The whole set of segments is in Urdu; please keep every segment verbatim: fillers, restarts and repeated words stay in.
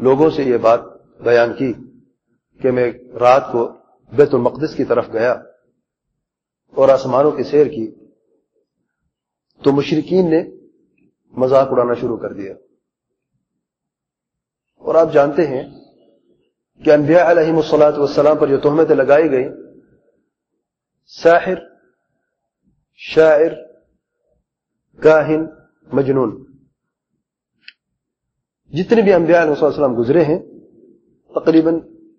لوگوں سے یہ بات بیان کی کہ میں رات کو بیت المقدس کی طرف گیا اور آسمانوں کی سیر کی تو مشرکین نے مذاق اڑانا شروع کر دیا. اور آپ جانتے ہیں کہ انبیاء علیہم الصلاۃ والسلام پر جو تہمتیں لگائی گئی، ساحر، شاعر، کاہن، مجنون، جتنے بھی انبیاء علیہ السلام گزرے ہیں تقریباً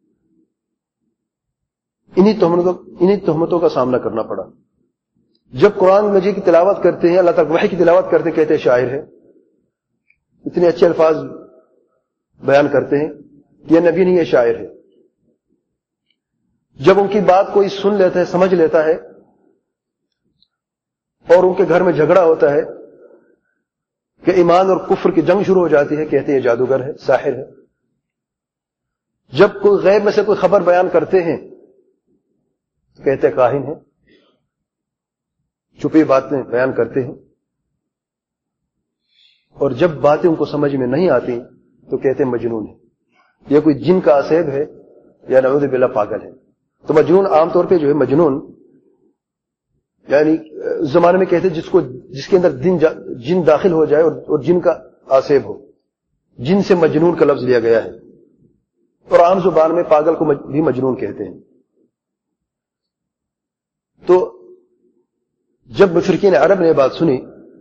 انہی تہمتوں انہی تہمتوں کا سامنا کرنا پڑا. جب قرآن مجید کی تلاوت کرتے ہیں، اللہ تعالیٰ وحی کی تلاوت کرتے ہیں، کہتے ہیں شاعر ہے، اتنے اچھے الفاظ بیان کرتے ہیں کہ یہ نبی نہیں، یہ شاعر ہے. جب ان کی بات کوئی سن لیتا ہے، سمجھ لیتا ہے اور ان کے گھر میں جھگڑا ہوتا ہے کہ ایمان اور کفر کی جنگ شروع ہو جاتی ہے، کہتے ہیں یہ جادوگر ہے، ساحر ہے. جب کوئی غیب میں سے کوئی خبر بیان کرتے ہیں تو کہتے ہیں کاہن ہے، چھپی باتیں بیان کرتے ہیں. اور جب باتیں ان کو سمجھ میں نہیں آتی تو کہتے ہیں مجنون ہے، یہ کوئی جن کا آسیب ہے یا نعوذ باللہ پاگل ہے. تو مجنون عام طور پہ جو ہے مجنون یعنی اس زمانے میں کہتے ہیں جس کو جس کے اندر جن داخل ہو جائے اور جن کا آسیب ہو، جن سے مجنون کا لفظ لیا گیا ہے. اور عام زبان میں پاگل کو بھی مجنون کہتے ہیں. تو جب مشرکین عرب نے یہ بات سنی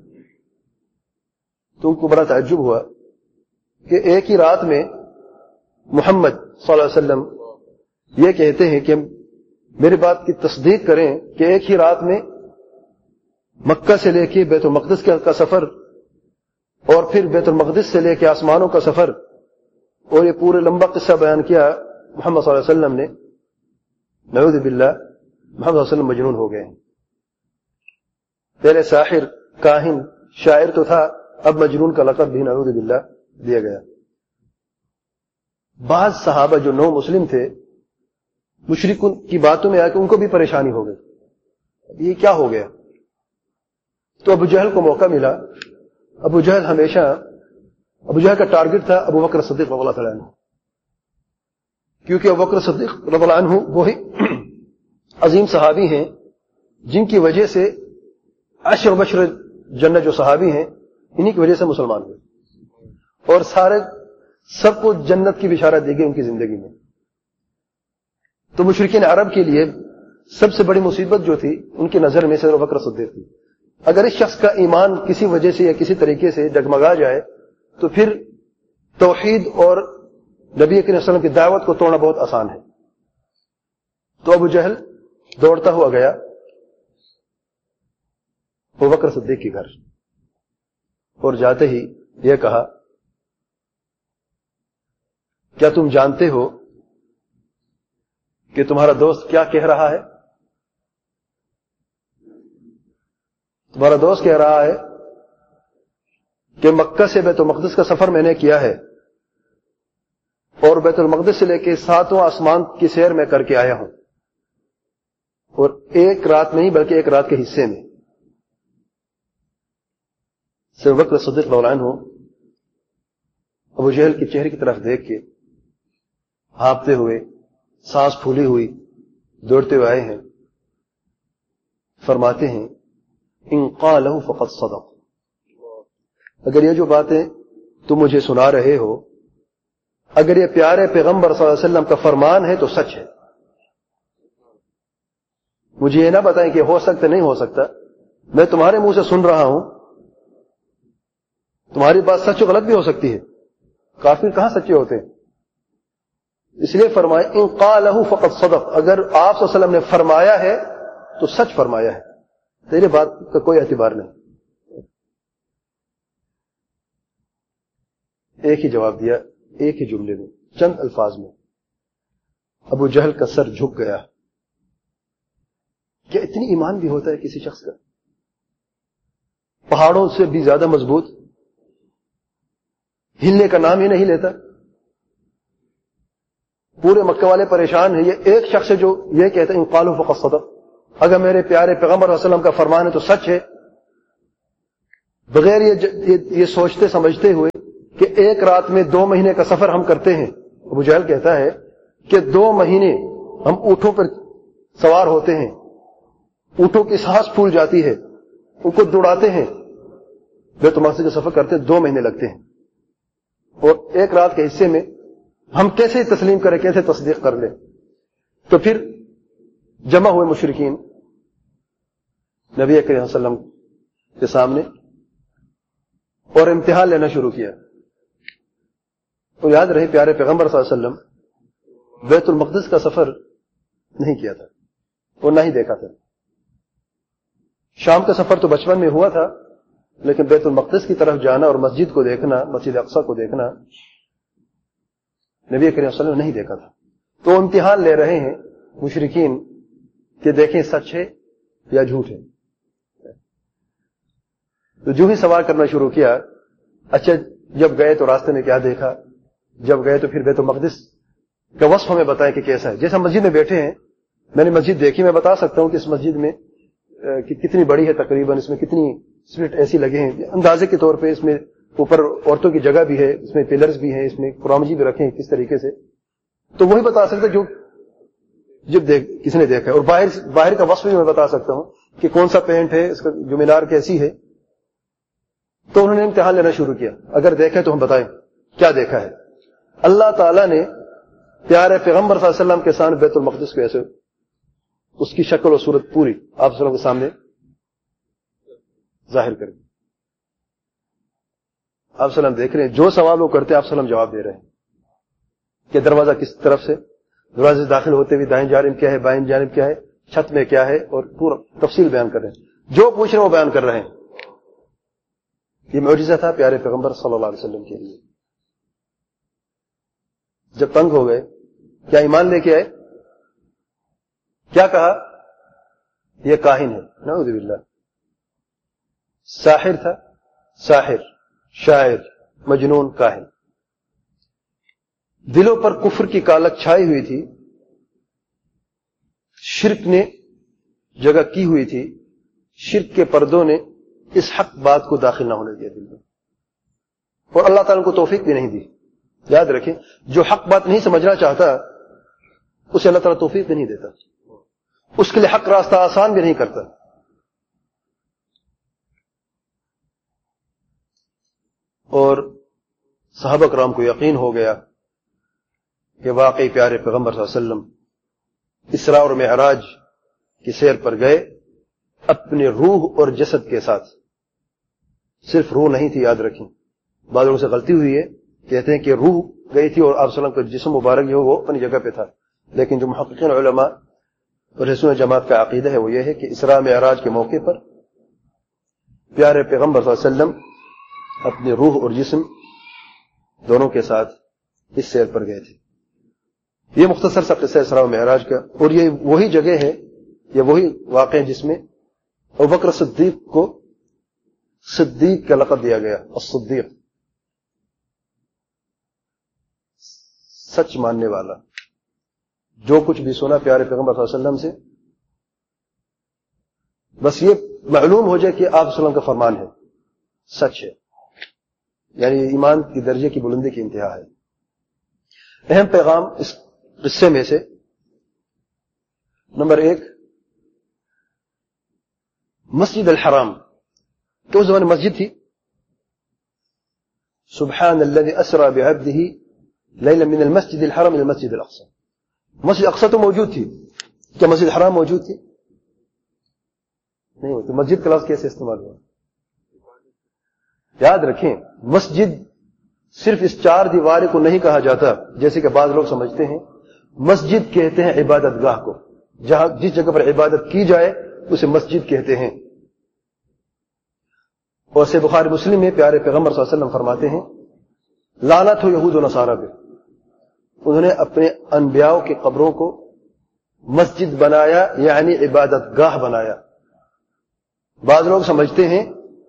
تو ان کو بڑا تعجب ہوا کہ ایک ہی رات میں محمد صلی اللہ علیہ وسلم یہ کہتے ہیں کہ میری بات کی تصدیق کریں کہ ایک ہی رات میں مکہ سے لے کے بیت المقدس کا سفر اور پھر بیت المقدس سے لے کے آسمانوں کا سفر اور یہ پورے لمبا قصہ بیان کیا محمد صلی اللہ علیہ وسلم نے. نعوذ باللہ محمد صلی اللہ علیہ وسلم مجنون ہو گئے ہیں. پہلے ساحر، کاہن، شاعر تو تھا، اب مجنون کا لقب بھی نعوذ باللہ دیا گیا. بعض صحابہ جو نو مسلم تھے مشرکوں کی باتوں میں آ کے ان کو بھی پریشانی ہو گئی، یہ کیا ہو گیا. تو ابو جہل کو موقع ملا. ابو جہل ہمیشہ ابو جہل کا ٹارگٹ تھا ابو بکر صدیق رضی اللہ تعالیٰ عنہ، کیونکہ ابو بکر صدیق رضی اللہ عنہ وہی عظیم صحابی ہیں جن کی وجہ سے عشر بشر جنت جو صحابی ہیں انہی کی وجہ سے مسلمان ہوئے اور سارے سب کو جنت کی بشارت دی گئی ان کی زندگی میں. تو مشرکین عرب کے لیے سب سے بڑی مصیبت جو تھی ان کی نظر میں صدر ابو بکر صدیق تھی. اگر اس شخص کا ایمان کسی وجہ سے یا کسی طریقے سے ڈگمگا جائے تو پھر توحید اور نبی کریم صلی اللہ علیہ وسلم کی دعوت کو توڑنا بہت آسان ہے. تو ابو جہل دوڑتا ہوا گیا ابو بکر صدیق کے گھر اور جاتے ہی یہ کہا کیا تم جانتے ہو کہ تمہارا دوست کیا کہہ رہا ہے؟ تمہارا دوست کہہ رہا ہے کہ مکہ سے بیت المقدس کا سفر میں نے کیا ہے اور بیت المقدس سے لے کے ساتوں آسمان کی سیر میں کر کے آیا ہوں، اور ایک رات نہیں بلکہ ایک رات کے حصے میں. ابو بکر صدیق رضی اللہ عنہ ابو جہل کے چہرے کی طرف دیکھ کے ہانپتے ہوئے، سانس پھولی ہوئی دوڑتے ہوئے آئے ہیں. فرماتے ہیں ان قالہ فقد صدق، اگر یہ جو باتیں تم مجھے سنا رہے ہو، اگر یہ پیارے پیغمبر صلی اللہ علیہ وسلم کا فرمان ہے تو سچ ہے. مجھے یہ نہ بتائیں کہ ہو سکتا نہیں ہو سکتا، میں تمہارے منہ سے سن رہا ہوں، تمہاری بات سچ و غلط بھی ہو سکتی ہے. کافر کہاں سچے ہوتے ہیں؟ اس لیے فرمائے ان قالہ فقد صدق، اگر آپ صلی اللہ علیہ وسلم نے فرمایا ہے تو سچ فرمایا ہے، تیرے بات کا کوئی اعتبار نہیں. ایک ہی جواب دیا، ایک ہی جملے میں، چند الفاظ میں. ابو جہل کا سر جھک گیا. کیا اتنی ایمان بھی ہوتا ہے کسی شخص کا؟ پہاڑوں سے بھی زیادہ مضبوط، ہلنے کا نام ہی نہیں لیتا. پورے مکہ والے پریشان ہیں. یہ ایک شخص ہے جو یہ کہتا ہے ان قالوا فقد صدق، اگر میرے پیارے پیغمبر صلی اللہ علیہ وسلم کا فرمان ہے تو سچ ہے، بغیر یہ, یہ, یہ سوچتے سمجھتے ہوئے کہ ایک رات میں دو مہینے کا سفر ہم کرتے ہیں. ابو جہل کہتا ہے کہ دو مہینے ہم اونٹوں پر سوار ہوتے ہیں, اونٹوں کی سانس پھول جاتی ہے, ان کو دوڑاتے ہیں, بیت المقدس کا سفر کرتے ہیں, دو مہینے لگتے ہیں, اور ایک رات کے حصے میں ہم کیسے تسلیم کریں, کیسے تصدیق کر لیں؟ تو پھر جمع ہوئے مشرکین نبی کریم صلی اللہ علیہ وسلم کے سامنے اور امتحان لینا شروع کیا. تو یاد رہے پیارے پیغمبر صلی اللہ علیہ وسلم بیت المقدس کا سفر نہیں کیا تھا اور نہ ہی دیکھا تھا. شام کا سفر تو بچپن میں ہوا تھا, لیکن بیت المقدس کی طرف جانا اور مسجد کو دیکھنا, مسجد اقصی کو دیکھنا نبی کریم صلی اللہ علیہ وسلم نے نہیں دیکھا تھا. تو امتحان لے رہے ہیں مشرکین کہ دیکھیں سچ ہے یا جھوٹ ہے. تو جو ہی سوال کرنا شروع کیا, اچھا جب گئے تو راستے میں کیا دیکھا, جب گئے تو پھر بیت المقدس کا وصف ہمیں بتائیں کہ کیسا ہے. جیسے ہم مسجد میں بیٹھے ہیں, میں نے مسجد دیکھی, میں بتا سکتا ہوں کہ اس مسجد میں کتنی بڑی ہے, تقریباً اس میں کتنی سپرٹ ایسی لگے ہیں, اندازے کے طور پہ اس میں اوپر عورتوں کی جگہ بھی ہے, اس میں پلرز بھی ہیں, اس میں قرآن مجید بھی رکھے ہیں کس طریقے سے. تو وہی بتا سکتا جو جب دیکھ کسی نے دیکھا ہے. اور باہر باہر کا وصف بھی میں بتا سکتا ہوں کہ کون سا پینٹ ہے, اس کا جو مینار کیسی ہے. تو انہوں نے امتحان لینا شروع کیا, اگر دیکھے تو ہم بتائیں کیا دیکھا ہے. اللہ تعالیٰ نے پیارے پیغمبر صلی اللہ علیہ وسلم کے سامنے بیت المقدس کو ایسے اس کی شکل و صورت پوری آپ صلی اللہ کے سامنے ظاہر کر دی. آپ صلی اللہ دیکھ رہے ہیں, جو سوال وہ کرتے آپ صلی اللہ جواب دے رہے ہیں کہ دروازہ کس طرف سے, دروازے سے داخل ہوتے ہوئے دائیں جانب کیا ہے, بائیں جانب کیا ہے, چھت میں کیا ہے, اور پورا تفصیل بیان کر رہے ہیں. جو پوچھ رہے ہیں وہ بیان کر رہے ہیں. یہ معجزہ تھا پیارے پیغمبر صلی اللہ علیہ وسلم کے لیے. جب تنگ ہو گئے, کیا ایمان لے کے آئے, کیا کہا, یہ کاہن ہے, نعوذ باللہ. ساحر تھا, ساحر, شاعر, مجنون, کاہن. دلوں پر کفر کی کالک چھائی ہوئی تھی, شرک نے جگہ کی ہوئی تھی, شرک کے پردوں نے اس حق بات کو داخل نہ ہونے دیا دل میں, اور اللہ تعالیٰ کو توفیق بھی نہیں دی. یاد رکھیں, جو حق بات نہیں سمجھنا چاہتا اسے اللہ تعالیٰ توفیق بھی نہیں دیتا, اس کے لیے حق راستہ آسان بھی نہیں کرتا. اور صحابہ کرام کو یقین ہو گیا کہ واقعی پیارے پیغمبر صلی اللہ علیہ وسلم اسراء اور معراج کی سیر پر گئے اپنے روح اور جسد کے ساتھ. صرف روح نہیں تھی, یاد رکھیں, بعض لوگوں سے غلطی ہوئی ہے, کہتے ہیں کہ روح گئی تھی اور آپ صلی اللہ علیہ وسلم کا جسم مبارک جو وہ اپنی جگہ پہ تھا. لیکن جو محققین علماء اور رسول جماعت کا عقیدہ ہے وہ یہ ہے کہ اسراء معراج کے موقع پر پیارے پیغمبر صلی اللہ علیہ وسلم اپنے روح اور جسم دونوں کے ساتھ اس سیر پر گئے تھے. یہ مختصر سا قصہ اسراء و معراج کا, اور یہ وہی جگہ ہے, یہ وہی واقع ہے جس میں ابوبکر صدیق کو صدیق کا لقب دیا گیا, الصدیق, سچ ماننے والا. جو کچھ بھی سنا پیارے پیغمبر صلی اللہ علیہ وسلم سے, بس یہ معلوم ہو جائے کہ آپ صلی اللہ علیہ وسلم کا فرمان ہے, سچ ہے, یعنی ایمان کی درجے کی بلندی کی انتہا ہے. اہم پیغام اس قصے میں سے, نمبر ایک, مسجد الحرام, تو اس زمانے مسجد تھی. سبحان الذي اسرى بعبده ليلا من المسجد الحرام الى المسجد الاقصى. مسجد اقصی تو موجود تھی, کیا مسجد حرام موجود تھی؟ نہیں. تو مسجد کا لفظ کیسے استعمال ہوا؟ یاد رکھیں, مسجد صرف اس چار دیواری کو نہیں کہا جاتا جیسے کہ بعض لوگ سمجھتے ہیں. مسجد کہتے ہیں عبادت گاہ کو, جہاں جس جگہ پر عبادت کی جائے اسے مسجد کہتے ہیں. اور سے بخاری مسلم میں پیارے پیغمبر صلی اللہ علیہ وسلم فرماتے ہیں, لعنت ہو یہود و نصارہ پہ, انہوں نے اپنے انبیاء کی قبروں کو مسجد بنایا, یعنی عبادت گاہ بنایا. بعض لوگ سمجھتے ہیں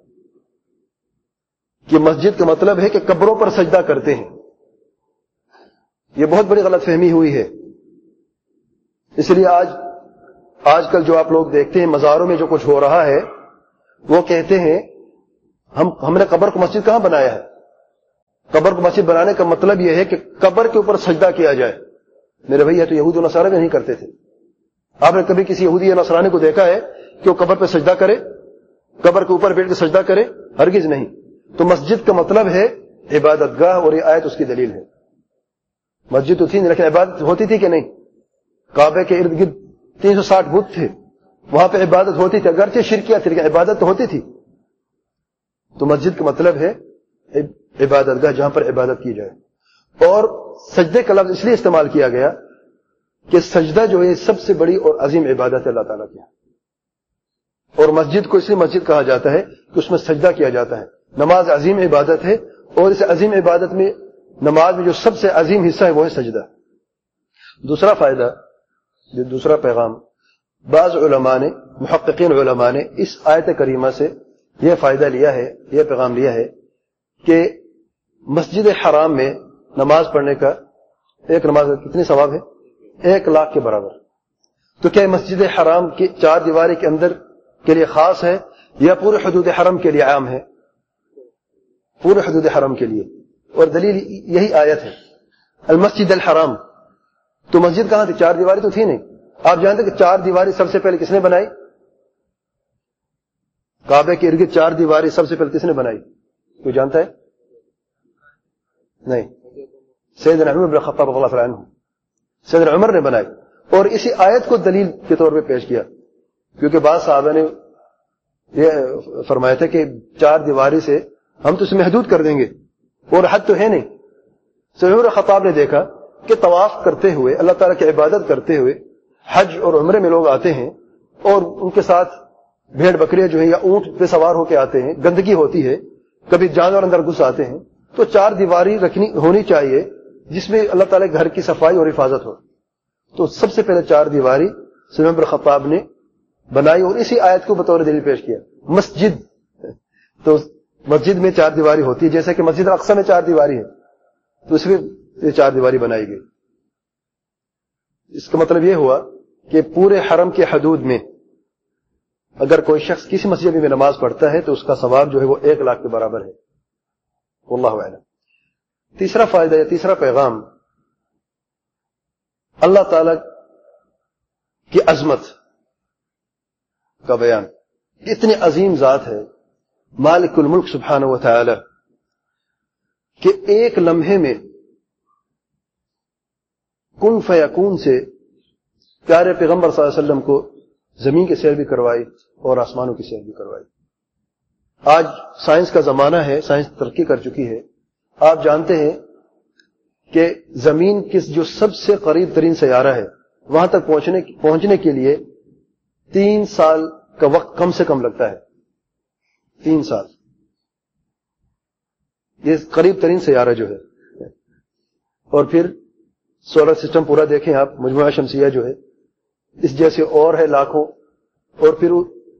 کہ مسجد کا مطلب ہے کہ قبروں پر سجدہ کرتے ہیں. یہ بہت بڑی غلط فہمی ہوئی ہے. اس لیے آج آج کل جو آپ لوگ دیکھتے ہیں مزاروں میں جو کچھ ہو رہا ہے, وہ کہتے ہیں ہم ہم نے قبر کو مسجد کہاں بنایا ہے, قبر کو مسجد بنانے کا مطلب یہ ہے کہ قبر کے اوپر سجدہ کیا جائے. میرے بھائی یہ تو یہود و نصارہ بھی نہیں کرتے تھے. آپ نے کبھی کسی یہودی یا نصرانی کو دیکھا ہے کہ وہ قبر پہ سجدہ کرے, قبر کے اوپر بیٹھ کے سجدہ کرے؟ ہرگز نہیں. تو مسجد کا مطلب ہے عبادت گاہ, اور یہ آیت اس کی دلیل ہے. مسجد تو تھی نہیں, لیکن عبادت ہوتی تھی کہ نہیں؟ کعبے کے ارد گرد تین سو ساٹھ بت تھے, وہاں پہ عبادت ہوتی تھی, اگرچہ شرکیہ تھی لیکن عبادت تو ہوتی تھی. تو مسجد کا مطلب ہے عبادت گاہ جہاں پر عبادت کی جائے. اور سجدے کا لفظ اس لیے استعمال کیا گیا کہ سجدہ جو ہے سب سے بڑی اور عظیم عبادت ہے اللہ تعالیٰ کی, اور مسجد کو اس لیے مسجد کہا جاتا ہے کہ اس میں سجدہ کیا جاتا ہے. نماز عظیم عبادت ہے, اور اس عظیم عبادت میں نماز میں جو سب سے عظیم حصہ ہے وہ ہے سجدہ. دوسرا فائدہ, جو دوسرا پیغام, بعض علماء نے, محققین علماء نے اس آیت کریمہ سے یہ فائدہ لیا ہے, یہ پیغام لیا ہے کہ مسجد حرام میں نماز پڑھنے کا ایک نماز کتنی ثواب ہے؟ ایک لاکھ کے برابر. تو کیا مسجد حرام کی چار دیواری کے اندر کے لیے خاص ہے یا پورے حدود حرم کے لیے عام ہے؟ پورے حدود حرم کے لیے, اور دلیل یہی آیت ہے المسجد الحرام. تو مسجد کہاں تھی؟ چار دیواری تو تھی نہیں. آپ جانتے کہ چار دیواری سب سے پہلے کس نے بنائی؟ کعبے کے ارد چار دیواری سب سے پہلے کس نے بنائی؟ کوئی جانتا ہے؟ نہیں, سیدنا عمر بن الخطاب رضی اللہ تعالی عنہ, سیدنا عمر نے بنائی. اور اسی آیت کو دلیل کے طور پہ پیش کیا, کیونکہ بعض صحابہ نے یہ فرمایا تھا کہ چار دیواری سے ہم تو اسے محدود کر دیں گے, اور حد تو ہے نہیں. سیدنا عمر خطاب نے دیکھا کہ طواف کرتے ہوئے, اللہ تعالیٰ کی عبادت کرتے ہوئے حج اور عمرے میں لوگ آتے ہیں, اور ان کے ساتھ بھیڑ بکریاں جو ہیں یا اونٹ پہ سوار ہو کے آتے ہیں, گندگی ہوتی ہے, کبھی جانور اندر گھس آتے ہیں. تو چار دیواری رکھنی ہونی چاہیے جس میں اللہ تعالیٰ کے گھر کی صفائی اور حفاظت ہو. تو سب سے پہلے چار دیواری سیدنا عمر خطاب نے بنائی, اور اسی آیت کو بطور دلیل پیش کیا. مسجد, تو مسجد میں چار دیواری ہوتی ہے, جیسے کہ مسجد اقصی میں چار دیواری ہے, تو اس میں یہ چار دیواری بنائی گئی. اس کا مطلب یہ ہوا کہ پورے حرم کے حدود میں اگر کوئی شخص کسی مسجد میں نماز پڑھتا ہے تو اس کا ثواب جو ہے وہ ایک لاکھ کے برابر ہے. واللہ اعلم. تیسرا فائدہ یا تیسرا پیغام, اللہ تعالی کی عظمت کا بیان. اتنی عظیم ذات ہے مالک الملک سبحانہ و تعالی کہ ایک لمحے میں کن فیکون سے پیارے پیغمبر صلی اللہ علیہ وسلم کو زمین کی سیر بھی کروائی اور آسمانوں کی سیر بھی کروائی. آج سائنس کا زمانہ ہے, سائنس ترقی کر چکی ہے. آپ جانتے ہیں کہ زمین کس جو سب سے قریب ترین سیارہ ہے وہاں تک پہنچنے پہنچنے کے لیے تین سال کا وقت کم سے کم لگتا ہے. تین سال یہ قریب ترین سیارہ جو ہے. اور پھر سولر سسٹم پورا دیکھیں آپ, مجموعہ شمسیہ جو ہے اس جیسے اور ہے لاکھوں, اور پھر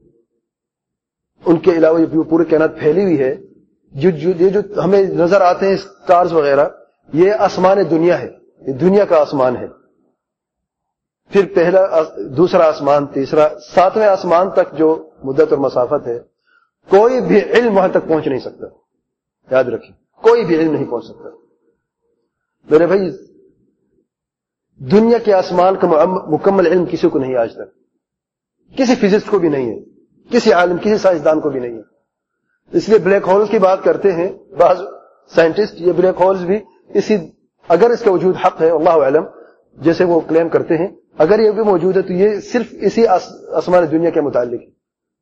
ان کے علاوہ یہ پورے کائنات پھیلی ہوئی ہے. جو یہ جو ہمیں نظر آتے ہیں اسٹارز وغیرہ, یہ آسمان دنیا ہے, یہ دنیا کا آسمان ہے. پھر پہلا, دوسرا آسمان, تیسرا, ساتویں آسمان تک جو مدت اور مسافت ہے, کوئی بھی علم وہاں تک پہنچ نہیں سکتا. یاد رکھیں, کوئی بھی علم نہیں پہنچ سکتا. میرے بھائی, دنیا کے آسمان کا مکمل علم کسی کو نہیں آج تک, کسی فزسٹ کو بھی نہیں ہے, کسی عالم, کسی سائنسدان کو بھی نہیں ہے. اس لیے بلیک ہولز کی بات کرتے ہیں بعض سائنٹسٹ, یہ بلیک ہولز بھی اسی, اگر اس کا وجود حق ہے اللہ اعلم جیسے وہ کلیم کرتے ہیں, اگر یہ بھی موجود ہے تو یہ صرف اسی آسمان دنیا کے متعلق ہے.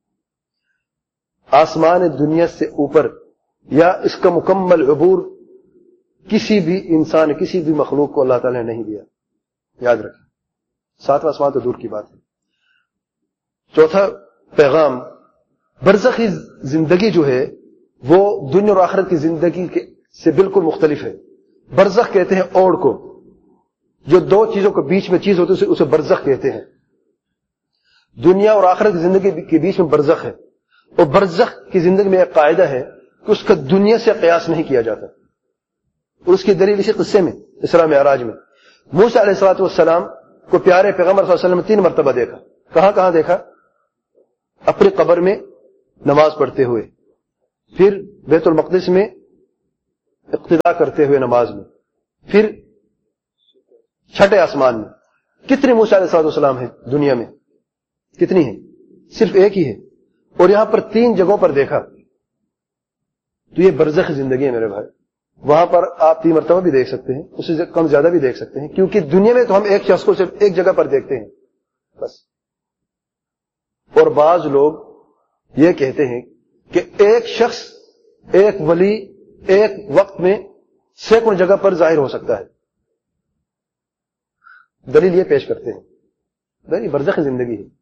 آسمان دنیا سے اوپر یا اس کا مکمل عبور کسی بھی انسان, کسی بھی مخلوق کو اللہ تعالی نے نہیں دیا. یاد رکھیں, ساتواں آسمان تو دور کی بات ہے. چوتھا پیغام, برزخی زندگی جو ہے وہ دنیا اور آخرت کی زندگی سے بالکل مختلف ہے. برزخ کہتے ہیں اوڑ کو, جو دو چیزوں کے بیچ میں چیز ہوتی ہے اسے برزخ کہتے ہیں. دنیا اور آخرت کی زندگی کے بیچ میں برزخ ہے, اور برزخ کی زندگی میں ایک قاعدہ ہے کہ اس کا دنیا سے قیاس نہیں کیا جاتا. اور اس کی دلیل اسی قصے میں, اسراء معراج میں موسیٰ علیہ الصلوۃ والسلام کو پیارے پیغمبر صلی اللہ علیہ وسلم نے تین مرتبہ دیکھا. کہاں کہاں دیکھا؟ اپنی قبر میں نماز پڑھتے ہوئے, پھر بیت المقدس میں اقتدا کرتے ہوئے نماز میں. پھر چھٹے آسمان میں کتنے موسیٰ علیہ السلام ہیں دنیا میں؟ کتنی ہیں؟ صرف ایک ہی ہے. اور یہاں پر تین جگہوں پر دیکھا. تو یہ برزخ زندگی ہے میرے بھائی. وہاں پر آپ تین مرتبہ بھی دیکھ سکتے ہیں, اس سے کم زیادہ بھی دیکھ سکتے ہیں, کیونکہ دنیا میں تو ہم ایک شخص کو صرف ایک جگہ پر دیکھتے ہیں بس. اور بعض لوگ یہ کہتے ہیں کہ ایک شخص, ایک ولی ایک وقت میں سینکڑوں جگہ پر ظاہر ہو سکتا ہے. دلیل یہ پیش کرتے ہیں بھائی برزخ زندگی ہے.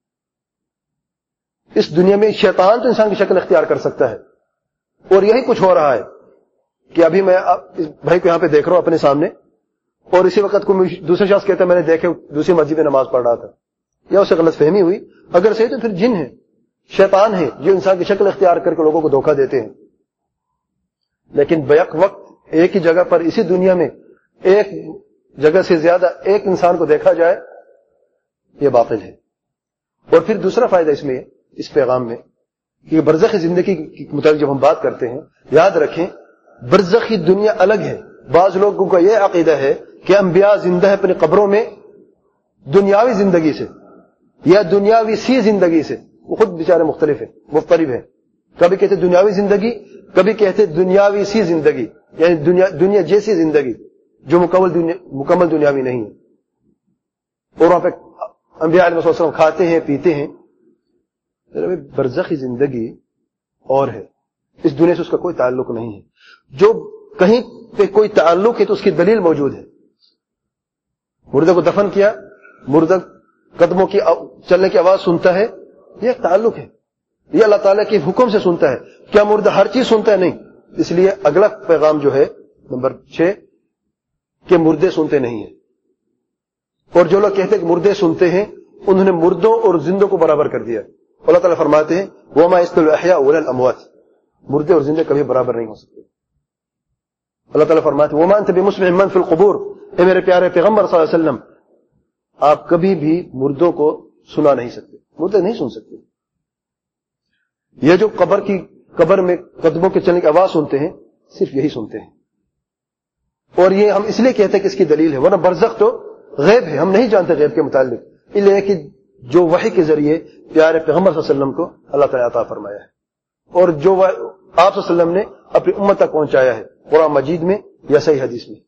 اس دنیا میں شیطان تو انسان کی شکل اختیار کر سکتا ہے, اور یہی کچھ ہو رہا ہے کہ ابھی میں اس بھائی کو یہاں پہ دیکھ رہا ہوں اپنے سامنے, اور اسی وقت کو دوسرے شخص کہتا ہے میں نے دیکھے دوسری مسجد میں نماز پڑھ رہا تھا, یا اسے غلط فہمی ہوئی. اگر صحیح تو پھر جن ہے, شیطان ہے جو انسان کی شکل اختیار کر کے لوگوں کو دھوکہ دیتے ہیں. لیکن بیک وقت ایک ہی جگہ پر اسی دنیا میں ایک جگہ سے زیادہ ایک انسان کو دیکھا جائے, یہ باطل ہے. اور پھر دوسرا فائدہ اس میں, اس پیغام میں, کہ برزخی زندگی کے متعلق جب ہم بات کرتے ہیں, یاد رکھیں برزخی دنیا الگ ہے. بعض لوگوں کا یہ عقیدہ ہے کہ انبیاء زندہ ہے اپنی قبروں میں دنیاوی زندگی سے یا دنیاوی سی زندگی سے. وہ خود بیچارے مختلف ہیں, مختلف ہیں. کبھی کہتے دنیاوی زندگی, کبھی کہتے دنیاوی سی زندگی, یعنی دنیا دنیا جیسی زندگی جو مکمل دنیا مکمل دنیاوی نہیں ہے. اور وہاں پہ انبیاء علیہ السلام کھاتے ہیں پیتے ہیں. برزخی زندگی اور ہے, اس دنیا سے اس کا کوئی تعلق نہیں ہے. جو کہیں پہ کوئی تعلق ہے تو اس کی دلیل موجود ہے. مردے کو دفن کیا, مردہ قدموں کی چلنے کی آواز سنتا ہے, یہ ایک تعلق ہے. یہ اللہ تعالیٰ کے حکم سے سنتا ہے. کیا مردہ ہر چیز سنتا ہے؟ نہیں. اس لیے اگلا پیغام جو ہے نمبر چھ, کہ مردے سنتے نہیں ہیں. اور جو لوگ کہتے ہیں کہ مردے سنتے ہیں, انہوں نے مردوں اور زندوں کو برابر کر دیا. اللہ تعالیٰ فرماتے ہیں وَمَا يَسْتَوِي الْأَحْيَاءُ وَلَا الْأَمْوَاتُ, مردے اور زندے کبھی برابر نہیں ہو سکتے. اللہ تعالیٰ فرماتے ہیں وَمَا أَنْتَ بِمُسْمِعٍ مَّن فِي الْقُبُورِ, اے میرے پیارے پیغمبر صلی اللہ علیہ وسلم, آپ کبھی بھی مردوں کو سنا نہیں سکتے, مردے نہیں سن سکتے. یہ جو قبر کی قبر میں قدموں کے چلنے کی آواز سنتے ہیں, صرف یہی سنتے ہیں. اور یہ ہم اس لیے کہتے ہیں کہ اس کی دلیل ہے, ورنہ برزخ تو غیب ہے, ہم نہیں جانتے غیب کے متعلق. اس لیے کہ جو وحی کے ذریعے پیارے پیغمبر صلی اللہ علیہ وسلم کو اللہ تعالیٰ عطا فرمایا ہے, اور جو آپ صلی اللہ علیہ وسلم نے اپنی امت تک پہنچایا ہے قرآن مجید میں یا صحیح حدیث میں.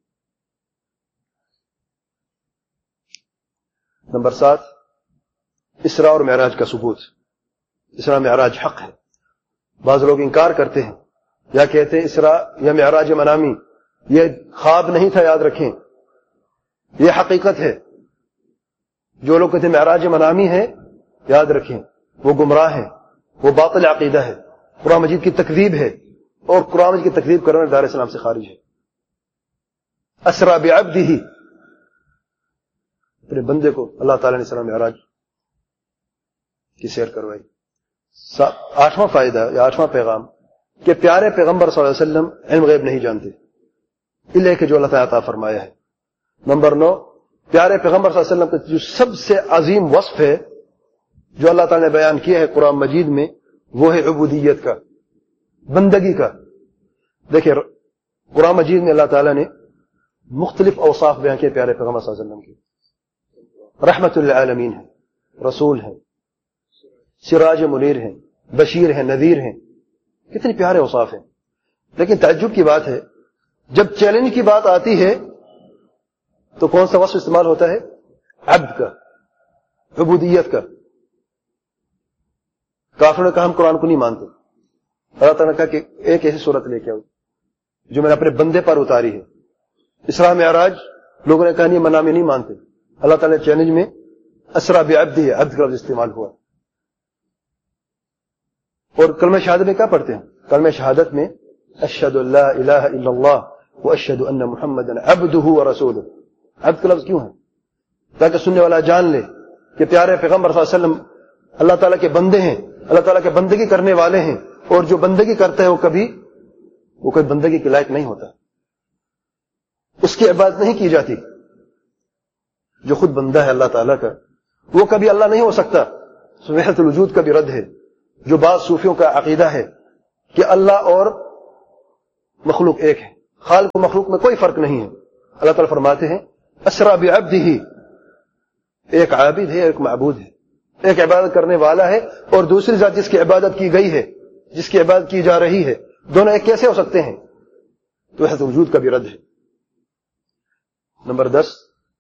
نمبر سات, اسراء اور معراج کا ثبوت. اسراء معراج حق ہے. بعض لوگ انکار کرتے ہیں یا کہتے ہیں اسراء یا معراج منامی یہ خواب نہیں تھا, یاد رکھیں یہ حقیقت ہے. جو لوگ کہتے ہیں معراج منامی ہے, یاد رکھیں وہ گمراہ ہیں, وہ باطل عقیدہ ہے, قرآن مجید کی تکذیب ہے, اور قرآن مجید کی تکذیب کرنے والے دار اسلام سے خارج ہے. اسرا بعبدہ, اپنے بندے کو اللہ تعالیٰ نے اسراء معراج کی سیر کروائی. آٹھواں فائدہ یا آٹھواں پیغام, کہ پیارے پیغمبر صلی اللہ علیہ وسلم علم غیب نہیں جانتے, اللہ کہ جو اللہ تعالیٰ عطا فرمایا ہے. نمبر نو, پیارے پیغمبر صلی اللہ علیہ وسلم کا جو سب سے عظیم وصف ہے جو اللہ تعالیٰ نے بیان کیا ہے قرآن مجید میں, وہ ہے عبودیت کا, بندگی کا. دیکھیں قرآن مجید میں اللہ تعالیٰ نے مختلف اوصاف بیان کیے پیارے پیغمبر صلی اللہ علیہ وسلم کی. رحمت للعالمین ہے, رسول ہے, سراج منیر ہیں, بشیر ہیں, نذیر ہیں, کتنے پیارے اوصاف ہیں. لیکن تعجب کی بات ہے جب چیلنج کی بات آتی ہے تو کون سا وصف استعمال ہوتا ہے؟ عبد کا, عبودیت کا. کافروں نے کہا ہم قرآن کو نہیں مانتے. اللہ تعالیٰ نے کہا کہ ایک ایسی صورت لے کے آؤ جو میں نے اپنے بندے پر اتاری ہے. اسراء معراج لوگوں نے کہا نہیں منامی نہیں مانتے. اللہ تعالیٰ نے چیلنج میں اسرا بعبدہ ہے, عبد کا لفظ استعمال ہوا. اور کلمہ شہادت میں کیا پڑھتے ہیں؟ کلمہ شہادت میں اشہد ان لا الہ الا اللہ واشہد ان محمدا عبدہ ورسولہ. عبد کا لفظ کیوں ہے؟ تاکہ سننے والا جان لے کہ پیارے پیغمبر صلی اللہ علیہ وسلم اللہ تعالیٰ کے بندے ہیں, اللہ تعالیٰ کے بندگی کرنے والے ہیں, اور جو بندگی کرتا ہے وہ کبھی وہ کوئی بندگی کے لائق نہیں ہوتا, اس کی عبادت نہیں کی جاتی. جو خود بندہ ہے اللہ تعالیٰ کا وہ کبھی اللہ نہیں ہو سکتا. وحدت الوجود کا بھی رد ہے جو بعض صوفیوں کا عقیدہ ہے کہ اللہ اور مخلوق ایک ہے. खालिक और मखलूक में कोई फर्क नहीं है। अल्लाह ताला फरमाते हैं असरा बिअब्दिही, एक आबिद है एक माबूद है, एक इबादत करने वाला है और दूसरी जात जिसकी इबादत की गई है, जिसकी इबादत की जा रही है, दोनों एक कैसे हो सकते हैं? तो वह वजूद का भी रद्द है। नंबर दस,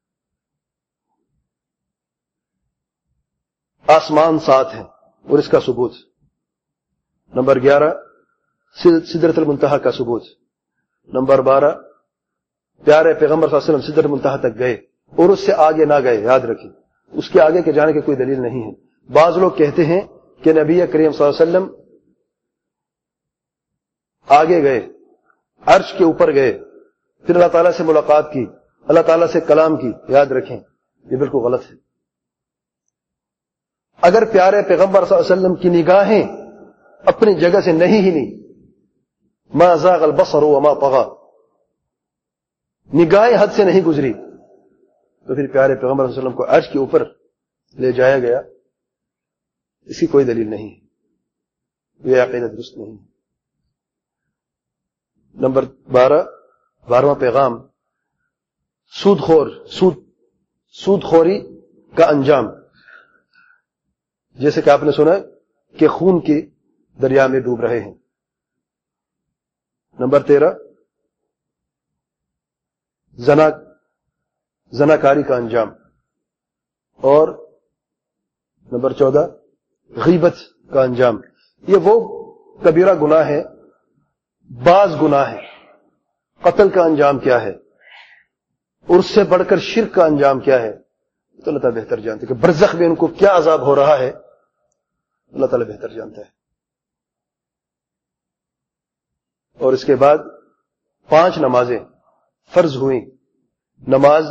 आसमान सात है और इसका सबूत। नंबर ग्यारह, सिदरतुल मुंतहा का सबूत। नंबर बारह, प्यारे पैगंबर सल्लल्लाहु अलैहि वसल्लम सिदरतुल मुंतहा तक गए और उससे आगे ना गए, याद रखिए, उसके आगे के जाने की कोई दलील नहीं है। बाज लोग कहते हैं कि नबी करीम सल्लल्लाहु अलैहि वसल्लम आगे गए, अर्श के ऊपर गए, फिर अल्लाह ताला से मुलाकात की, अल्लाह ताला से कलाम की, याद रखें, ये बिल्कुल गलत है। अगर प्यारे पैगंबर सल्लल्लाहु अलैहि वसल्लम की निगाहें अपनी जगह से नहीं हिली, मा ज़ाग़ल बसर व मा तग़ा, निगाहें हद से नहीं गुजरी, तो फिर प्यारे पैगंबर सल्लल्लाहु अलैहि वसल्लम को अर्श के ऊपर ले जाया गया, इसकी कोई दलील नहीं है, यह अक़ीदा दुरुस्त नहीं है। नंबर बारह, बारहवां पैगाम, सूदखोर, सूद सूदखोरी का अंजाम। जैसे कि आपने सुना कि खून के दरिया में डूब रहे हैं। नंबर तेरह, जना जनाकारी का अंजाम। और नंबर चौदह, गीबत का अंजाम। ये वो कबीरा गुनाह है, बाज गुनाह है। कत्ल का अंजाम क्या है और उससे बढ़कर शिर्क का अंजाम क्या है, तो अल्लाह ताला बेहतर जानते हैं कि बरज़ख में उनको क्या अजाब हो रहा है, अल्लाह ताला बेहतर जानता है। और इसके बाद पांच नमाजें फर्ज हुई। नमाज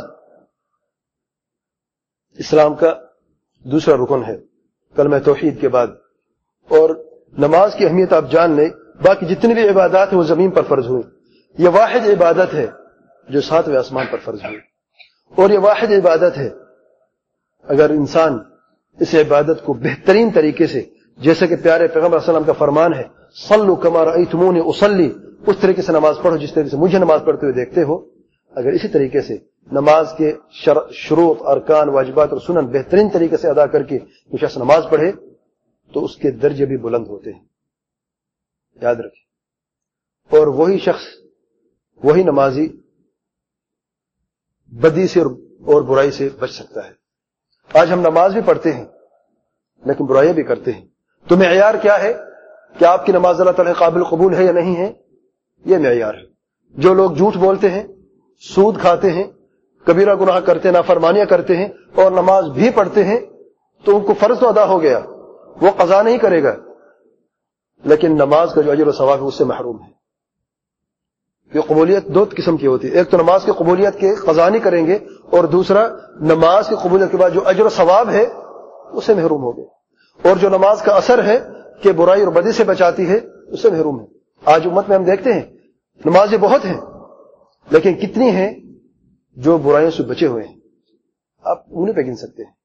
इस्लाम का दूसरा रुकन है कलमा तौहीद के बाद, और नमाज की अहमियत आप जान लें। बाकी जितनी भी इबादत है वो जमीन पर फर्ज हुई, ये वाहिद इबादत है जो सातवें आसमान पर फर्ज हुई, और ये वाहिद इबादत है अगर इंसान इस इबादत को बेहतरीन तरीके से, जैसे कि प्यारे पैगंबर सल्लल्लाहु अलैहि वसल्लम का फरमान है, सल्लु कमा रअयतुमूनी उसल्ली, उस तरीके से नमाज पढ़ो जिस तरीके से मुझे नमाज पढ़ते हुए देखते हो। अगर इसी तरीके से नमाज के शुरूत, अरकान, वाजिबात और सुनन बेहतरीन तरीके से अदा करके कोई शख्स नमाज पढ़े तो उसके दर्जे भी बुलंद होते हैं, याद रखें। और वही शख्स, वही नमाजी बदी से और बुराई से बच सकता है। आज हम नमाज भी पढ़ते हैं लेकिन बुराइयां भी करते हैं, तो मेयार क्या है कि आपकी नमाज अल्लाह ताला काबिल कबूल है या नहीं है, यह मेयार है। जो लोग झूठ बोलते हैं, सूद खाते हैं, कबीरा गुनाह करते हैं, नाफरमानियां करते हैं और नमाज भी पढ़ते हैं, तो उनको फर्ज तो अदा हो गया, वो कज़ा नहीं करेगा, लेकिन नमाज का जो अजर और सवाब है उससे महरूम है। ये कबूलियत दो किस्म की होती है, एक तो नमाज की कबूलियत के कज़ा नहीं करेंगे, और दूसरा नमाज की कबूलियत के बाद जो अजर और सवाब है उससे महरूम हो गए। और जो नमाज का असर है कि बुराई और बदी से बचाती है, उससे महरूम है। आज उम्मत में हम देखते हैं नमाजें बहुत हैं लेकिन कितनी हैं जो बुराइयों से बचे हुए हैं, आप उन्हीं पे गिन सकते हैं।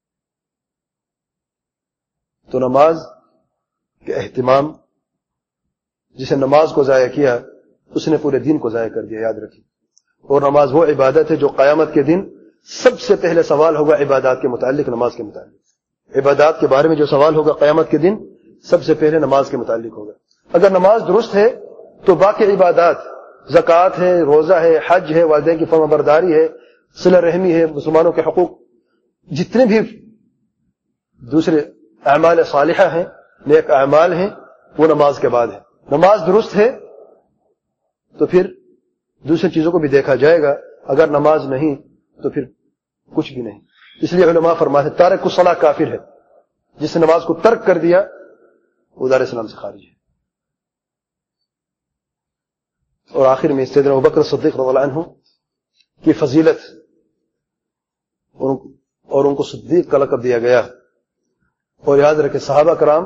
तो नमाज के एहतिमाम, जिसे नमाज को जाया किया उसने पूरे दिन को जाया कर दिया, याद रखिए। और नमाज वो इबादत है जो क़यामत के दिन सबसे पहले सवाल होगा इबादत के मुतालिक, नमाज के मुतालिक। इबादत के बारे में जो सवाल होगा क़यामत के दिन सबसे पहले नमाज के मुतालिक होगा। अगर नमाज दुरुस्त है तो बाकी इबादत, ज़कात है, रोजा है, हज है, वालिदैन की फरमाबरदारी है, सिला रहमी है, मुसलमानों के हकूक, जितने भी दूसरे अमाल सालिहा हैं, नेक अमाल हैं, वो नमाज के बाद है। नमाज दुरुस्त है तो फिर दूसरी चीजों को भी देखा जाएगा, अगर नमाज नहीं तो फिर कुछ भी नहीं। इसलिए उलमा फरमाते हैं तारिक सलाह काफिर है, जिसने नमाज को तर्क कर दिया वो दार इस्लाम से खारिज है। और आखिर में सैयदना अबू बकर सिद्दीक़ रज़ियल्लाहु अन्हु की फजीलत और उनको सिद्दीक़ का लक़ब दिया गया। और याद रखें सहाबा कराम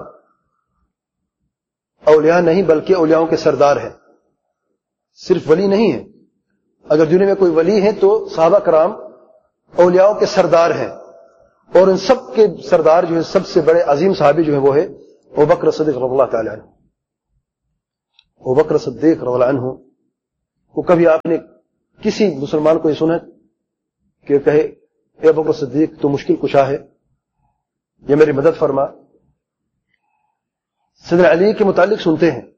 औलिया नहीं बल्कि औलियाओं के सरदार हैं, सिर्फ वली नहीं है। अगर दुनिया में कोई वली है तो सहाबा कराम औलियाओं के सरदार हैं, और इन सब के सरदार जो है, सबसे बड़े अजीम सहाबी जो है वो है अबू बकर सिद्दीक़ रज़ियल्लाहु ताला अन्हु। अबू बकर सिद्दीक़ रज़ियल्लाहु अन्हु کو کبھی آپ نے کسی مسلمان کو یہ سنا کہ کہے اے ابو بکر صدیق تو مشکل کشا ہے، یہ میری مدد فرما؟ سیدنا علی کے متعلق سنتے ہیں